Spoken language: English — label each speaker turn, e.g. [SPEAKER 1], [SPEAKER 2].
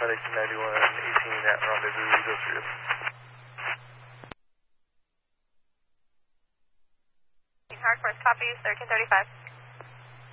[SPEAKER 1] Medic 9118 at rendezvous, go through.
[SPEAKER 2] Hard Force copies, 1335.